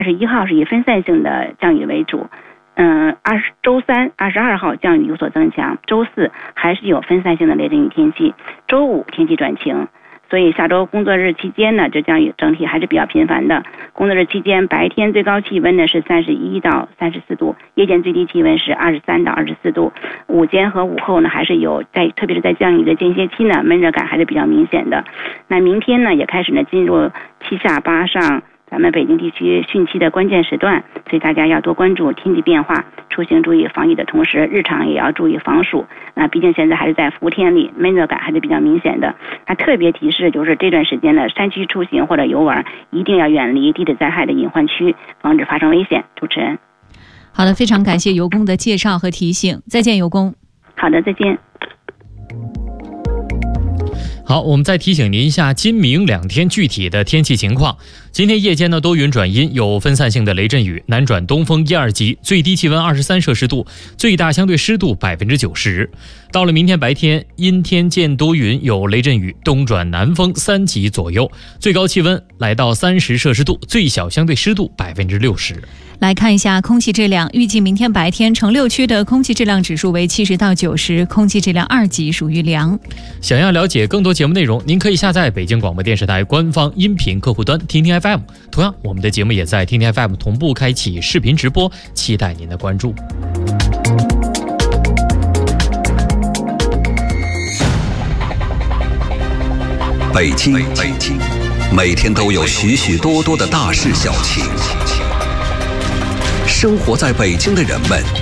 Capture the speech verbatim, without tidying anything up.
十一号是以分散性的降雨为主，嗯，二十周三二十二号降雨有所增强，周四还是有分散性的雷阵雨天气，周五天气转晴。所以下周工作日期间呢，这降雨整体还是比较频繁的。工作日期间白天最高气温呢是三十一到三十四度，夜间最低气温是二十三到二十四度。午间和午后呢还是有在，特别是在降雨的间歇期呢，闷热感还是比较明显的。那明天呢也开始呢进入七下八上咱们北京地区汛期的关键时段，所以大家要多关注天气变化，出行注意防疫的同时，日常也要注意防暑。那毕竟现在还是在伏天里，闷热感还是比较明显的。那特别提示就是这段时间的山区出行或者游玩，一定要远离地质灾害的隐患区，防止发生危险。主持人， 好的，非常感谢尤工的介绍和提醒。再见，尤工。 好的，再见。 好，我们再提醒您一下今明两天具体的天气情况。今天夜间呢多云转阴，有分散性的雷阵雨，南转东风一二级，最低气温二十三摄氏度，最大相对湿度百分之九十。到了明天白天，阴天见多云，有雷阵雨，东转南风三级左右，最高气温来到三十摄氏度，最小相对湿度百分之六十。 来看一下空气质量，预计明天白天城六区的空气质量指数为七十到九十，空气质量二级，属于良。 想要了解更多节目内容，您可以下载北京广播电视台官方音频客户端听听 F M。同样，我们的节目也在听听 F M 同步开启视频直播，期待您的关注。 北京，北京，每天都有许许多多的大事小情。生活在北京的人们